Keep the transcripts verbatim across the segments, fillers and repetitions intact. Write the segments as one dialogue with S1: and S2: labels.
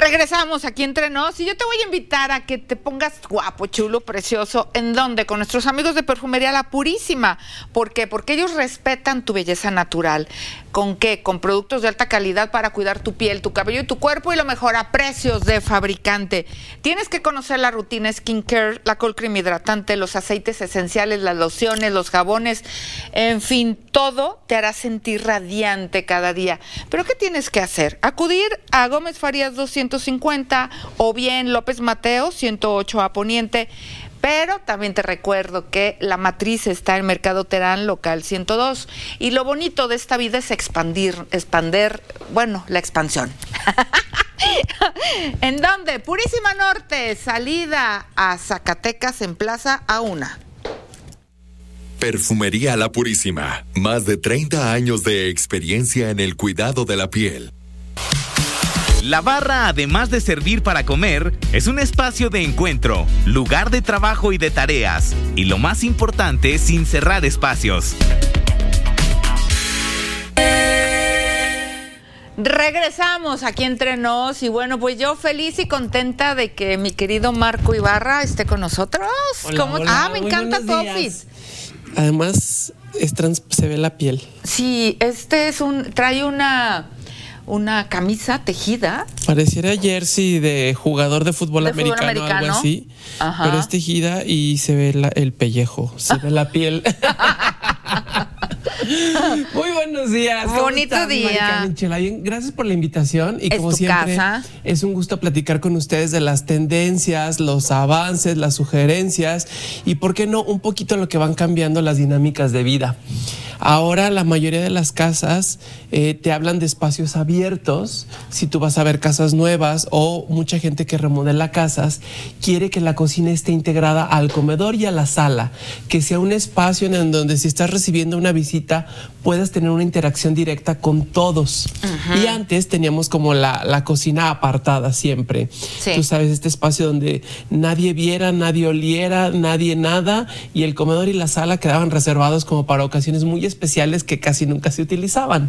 S1: Regresamos aquí entre nos y yo te voy a invitar a que te pongas guapo, chulo, precioso. ¿En dónde? Con nuestros amigos de Perfumería La Purísima. ¿Por qué? Porque ellos respetan tu belleza natural. ¿Con qué? Con productos de alta calidad para cuidar tu piel, tu cabello y tu cuerpo, y lo mejor a precios de fabricante. Tienes que conocer la rutina skincare, la Cold Cream hidratante, los aceites esenciales, las lociones, los jabones, en fin, todo te hará sentir radiante cada día. ¿Pero qué tienes que hacer? Acudir a Gómez Farías doscientos cincuenta o bien López Mateo ciento ocho A Poniente. Pero también te recuerdo que la matriz está en Mercado Terán, local ciento dos. Y lo bonito de esta vida es expandir, expander, bueno, la expansión. ¿En dónde? Purísima Norte, salida a Zacatecas en Plaza Auna.
S2: Perfumería La Purísima, más de treinta años de experiencia en el cuidado de la piel.
S3: La barra, además de servir para comer, es un espacio de encuentro, lugar de trabajo y de tareas, y lo más importante, sin cerrar espacios.
S1: Regresamos aquí entre nos y bueno, pues yo feliz y contenta de que mi querido Marco Ibarra esté con nosotros.
S4: Hola,
S1: ¿Cómo?
S4: hola,
S1: ah, me encanta tu outfit.
S4: Además, es trans, se ve la piel.
S1: Sí, este es un, trae una... una camisa tejida.
S4: Pareciera jersey de jugador de fútbol,
S1: de
S4: americano,
S1: fútbol americano,
S4: algo así.
S1: Ajá.
S4: Pero es tejida y se ve la, el pellejo, se ve la piel. Muy buenos días.
S1: Bonito
S4: estás,
S1: día.
S4: Michela? Bien, gracias por la invitación y
S1: es
S4: como
S1: tu
S4: siempre
S1: casa.
S4: Es un gusto platicar con ustedes de las tendencias, los avances, las sugerencias y por qué no un poquito lo que van cambiando las dinámicas de vida. Ahora la mayoría de las casas eh, te hablan de espacios abiertos. Si tú vas a ver casas nuevas o mucha gente que remodela casas, quiere que la cocina esté integrada al comedor y a la sala, que sea un espacio en donde si estás recibiendo una visita puedas tener una interacción directa con todos. Uh-huh. Y antes teníamos como la, la cocina apartada siempre. Sí. Tú sabes, este espacio donde nadie viera, nadie oliera, nadie nada, y el comedor y la sala quedaban reservados como para ocasiones muy especiales que casi nunca se utilizaban.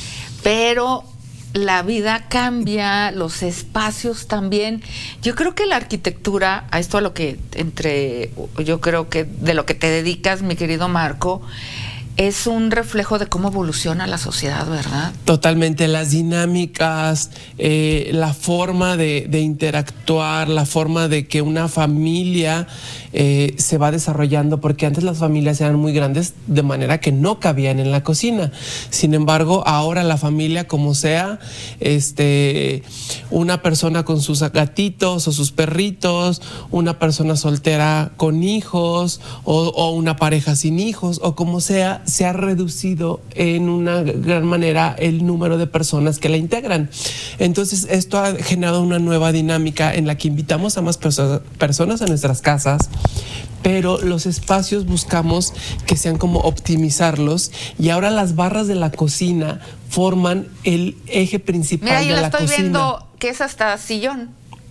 S1: Pero la vida cambia, los espacios también. Yo creo que la arquitectura, a esto a lo que entre, yo creo que de lo que te dedicas, mi querido Marco, es un reflejo de cómo evoluciona la sociedad, ¿verdad?
S4: Totalmente, las dinámicas, eh, la forma de, de interactuar, la forma de que una familia eh, se va desarrollando, porque antes las familias eran muy grandes de manera que no cabían en la cocina. Sin embargo, ahora la familia, como sea, este, una persona con sus gatitos o sus perritos, una persona soltera con hijos o, o una pareja sin hijos o como sea, se ha reducido en una gran manera el número de personas que la integran. Entonces, esto ha generado una nueva dinámica en la que invitamos a más perso- personas a nuestras casas, pero los espacios buscamos que sean como optimizarlos, y ahora las barras de la cocina forman el eje principal.
S1: Mira,
S4: de
S1: yo
S4: la
S1: la estoy
S4: cocina.
S1: viendo que es hasta sillón.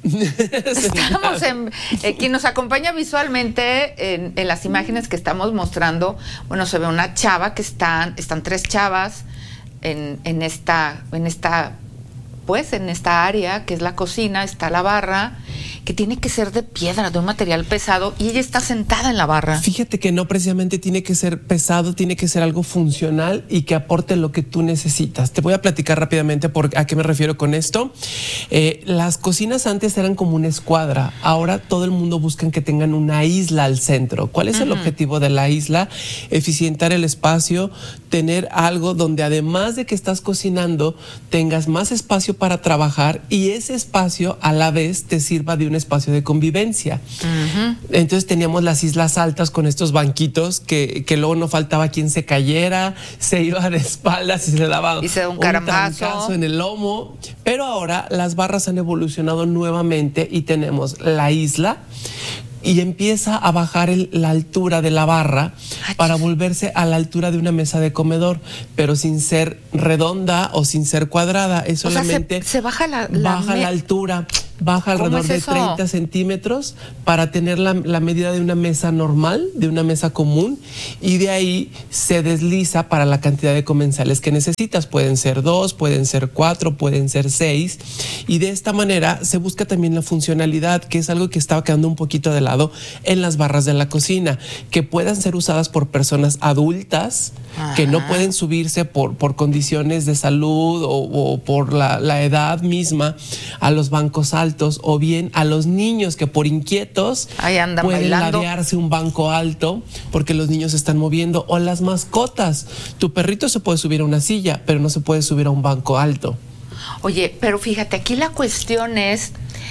S1: Estamos en, eh, quien nos acompaña visualmente en, en las imágenes que estamos mostrando, bueno, se ve una chava que están, están tres chavas en, en esta, en esta, pues, en esta área que es la cocina, está la barra, que tiene que ser de piedra, de un material pesado, y ella está sentada en la barra.
S4: Fíjate que no precisamente tiene que ser pesado, tiene que ser algo funcional y que aporte lo que tú necesitas. Te voy a platicar rápidamente por a qué me refiero con esto. Eh, las cocinas antes eran como una escuadra, ahora todo el mundo busca que tengan una isla al centro. ¿Cuál es uh-huh. el objetivo de la isla? Eficientar el espacio, tener algo donde además de que estás cocinando, tengas más espacio para trabajar, y ese espacio a la vez te sirva de un espacio de convivencia. Uh-huh. Entonces teníamos las islas altas con estos banquitos que, que luego no faltaba quien se cayera, se iba de espaldas y se daba
S1: y se da un, un
S4: carambazo en el lomo. Pero ahora las barras han evolucionado nuevamente y tenemos la isla y empieza a bajar el, la altura de la barra para volverse a la altura de una mesa de comedor, pero sin ser redonda o sin ser cuadrada, es solamente
S1: o sea, se, se baja la, la
S4: baja
S1: me...
S4: la altura. baja alrededor
S1: es
S4: de
S1: eso?
S4: treinta centímetros para tener la, la medida de una mesa normal, de una mesa común, y de ahí se desliza para la cantidad de comensales que necesitas. Pueden ser dos, pueden ser cuatro, pueden ser seis, y de esta manera se busca también la funcionalidad, que es algo que estaba quedando un poquito de lado en las barras de la cocina, que puedan ser usadas por personas adultas. Ajá. Que no pueden subirse por, por condiciones de salud o, o por la, la edad misma a los bancos altos, o bien a los niños que por inquietos
S1: ahí andan
S4: pueden
S1: bailando.
S4: ladearse un banco alto porque los niños se están moviendo, o las mascotas. Tu perrito se puede subir a una silla, pero no se puede subir a un banco alto.
S1: Oye, pero fíjate, aquí la cuestión es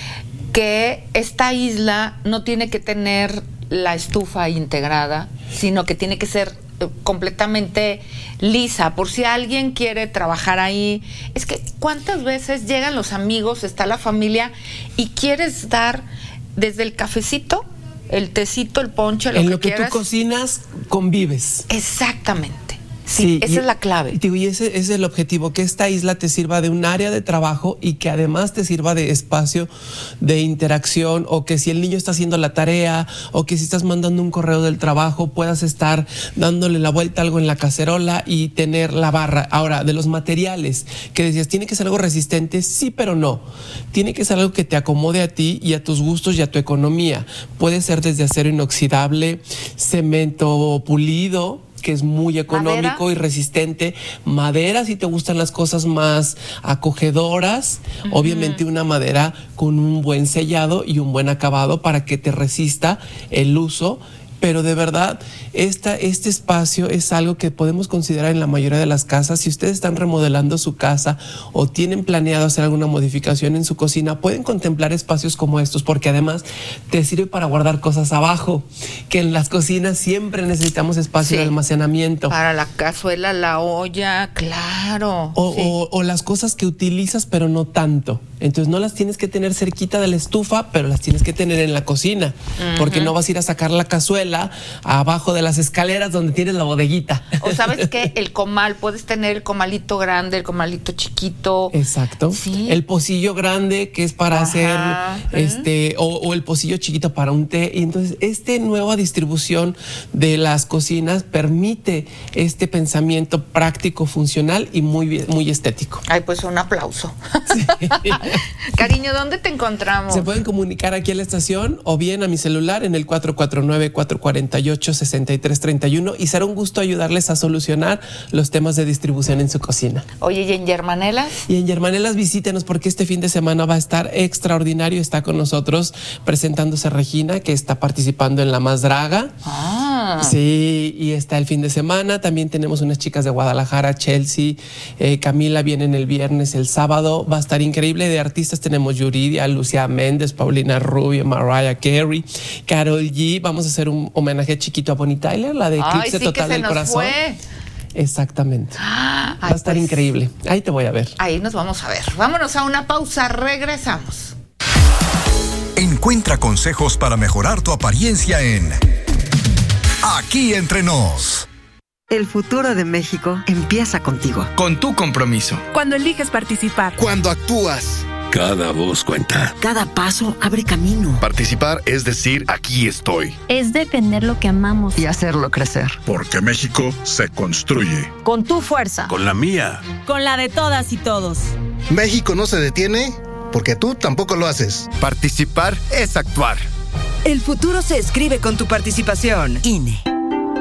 S1: que esta isla no tiene que tener la estufa integrada, sino que tiene que ser completamente lisa, por si alguien quiere trabajar ahí. Es que cuántas veces llegan los amigos, está la familia y quieres dar desde el cafecito, el tecito, el ponche, lo
S4: en
S1: que
S4: lo que
S1: quieras.
S4: tú cocinas, convives.
S1: Exactamente. Sí, esa
S4: y,
S1: es la clave.
S4: Digo, y ese, ese es el objetivo, que esta isla te sirva de un área de trabajo y que además te sirva de espacio de interacción, o que si el niño está haciendo la tarea, o que si estás mandando un correo del trabajo, puedas estar dándole la vuelta a algo en la cacerola y tener la barra. Ahora, de los materiales, que decías, ¿tiene que ser algo resistente? Sí, pero no. Tiene que ser algo que te acomode a ti y a tus gustos y a tu economía. Puede ser desde acero inoxidable, cemento pulido, que es muy económico. ¿Madera? Y resistente. Madera, si te gustan las cosas más acogedoras. Uh-huh. Obviamente una madera con un buen sellado y un buen acabado para que te resista el uso. Pero de verdad, esta, este espacio es algo que podemos considerar en la mayoría de las casas. Si ustedes están remodelando su casa o tienen planeado hacer alguna modificación en su cocina, pueden contemplar espacios como estos, porque además te sirve para guardar cosas abajo, que en las cocinas siempre necesitamos espacio, sí, de almacenamiento.
S1: Para la cazuela, la olla, claro.
S4: O,
S1: sí.
S4: o, o las cosas que utilizas, pero no tanto. Entonces no las tienes que tener cerquita de la estufa, pero las tienes que tener en la cocina, uh-huh, porque no vas a ir a sacar la cazuela abajo de las escaleras donde tienes la bodeguita.
S1: O sabes qué, el comal, puedes tener el comalito grande, el comalito chiquito.
S4: Exacto. Sí. El pocillo grande, que es para, ajá, hacer este, o, o el pocillo chiquito para un té. Y entonces esta nueva distribución de las cocinas permite este pensamiento práctico, funcional y muy, muy estético.
S1: Ay, pues un aplauso. Sí. Cariño, ¿dónde te encontramos?
S4: Se pueden comunicar aquí a la estación o bien a mi celular en el cuatro cuatro nueve, cuatro cuatro ocho, seis tres tres uno, y será un gusto ayudarles a solucionar los temas de distribución en su cocina.
S1: Oye, ¿y en Germanelas?
S4: Y en Germanelas visítenos, porque este fin de semana va a estar extraordinario. Está con nosotros presentándose Regina, que está participando en La Más Draga.
S1: Ah.
S4: Sí, y está el fin de semana. También tenemos unas chicas de Guadalajara, Chelsea, eh, Camila vienen el viernes, el sábado. Va a estar increíble. De artistas tenemos Yuridia, Lucía Méndez, Paulina Rubio, Mariah Carey, Karol G. Vamos a hacer un homenaje chiquito a Bonnie Tyler, la de Eclipse
S1: sí,
S4: Total
S1: que se
S4: del
S1: nos
S4: Corazón.
S1: Fue.
S4: Exactamente.
S1: Ah,
S4: va a estar pues increíble. Ahí te voy a ver.
S1: Ahí nos vamos a ver. Vámonos a una pausa, regresamos.
S5: Encuentra consejos para mejorar tu apariencia en Aquí Entre Nos.
S6: El futuro de México empieza contigo.
S7: Con tu compromiso.
S8: Cuando eliges participar.
S9: Cuando actúas.
S10: Cada voz cuenta.
S6: Cada paso abre camino.
S10: Participar es decir, aquí estoy.
S11: Es defender lo que amamos.
S6: Y hacerlo crecer.
S12: Porque México se construye.
S8: Con tu fuerza.
S10: Con la mía.
S8: Con la de todas y todos.
S9: México no se detiene porque tú tampoco lo haces.
S7: Participar es actuar.
S8: El futuro se escribe con tu participación. I N E.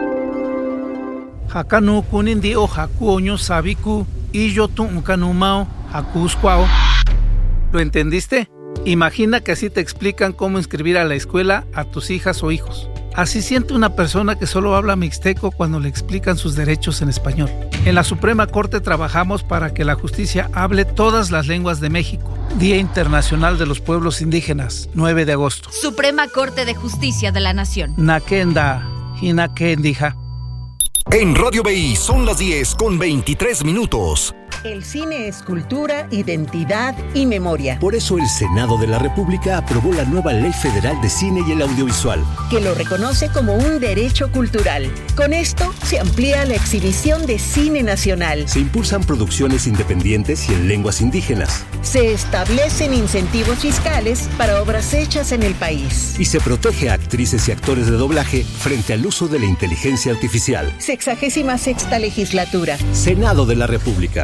S13: Hakanu kunindi o hakuoño sabiku y yo tu kanumao hakuskwao. ¿Lo entendiste? Imagina que así te explican cómo inscribir a la escuela a tus hijas o hijos. Así siente una persona que solo habla mixteco cuando le explican sus derechos en español. En la Suprema Corte trabajamos para que la justicia hable todas las lenguas de México. Día Internacional de los Pueblos Indígenas, nueve de agosto.
S11: Suprema Corte de Justicia de la Nación.
S13: Nakenda, Hinakendija.
S5: En Radio B I son las diez con veintitrés minutos.
S14: El cine es cultura, identidad y memoria.
S15: Por eso el Senado de la República aprobó la nueva Ley Federal de Cine y el Audiovisual,
S14: que lo reconoce como un derecho cultural. Con esto se amplía la exhibición de cine nacional.
S15: Se impulsan producciones independientes y en lenguas indígenas.
S14: Se establecen incentivos fiscales para obras hechas en el país.
S15: Y se protege a actrices y actores de doblaje frente al uso de la inteligencia artificial.
S14: Sexagésima sexta legislatura.
S15: Senado de la República.